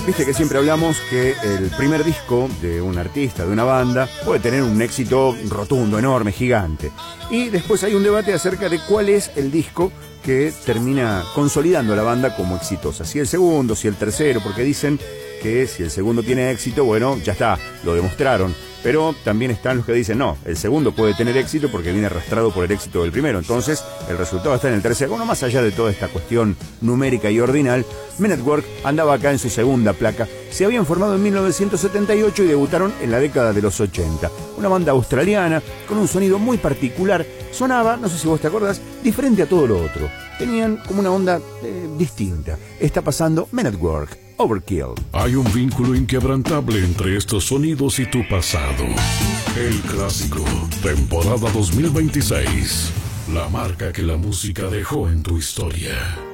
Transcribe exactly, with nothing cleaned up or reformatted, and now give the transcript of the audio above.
Viste que siempre hablamos que el primer disco de un artista, de una banda, puede tener un éxito rotundo, enorme, gigante. Y después hay un debate acerca de cuál es el disco que termina consolidando a la banda como exitosa. Si el segundo, si el tercero, porque dicen que si el segundo tiene éxito, bueno, ya está, lo demostraron. Pero también están los que dicen, no, el segundo puede tener éxito porque viene arrastrado por el éxito del primero. Entonces, el resultado está en el tercero. Bueno, más allá de toda esta cuestión numérica y ordinal, Men at Work andaba acá en su segunda placa. Se habían formado en mil novecientos setenta y ocho y debutaron en la década de los ochenta. Una banda australiana con un sonido muy particular. Sonaba, no sé si vos te acordás, diferente a todo lo otro. Tenían como una onda eh, distinta. Está pasando Men at Work. Overkill. Hay un vínculo inquebrantable entre estos sonidos y tu pasado. El clásico, temporada dos mil veintiséis. La marca que la música dejó en tu historia.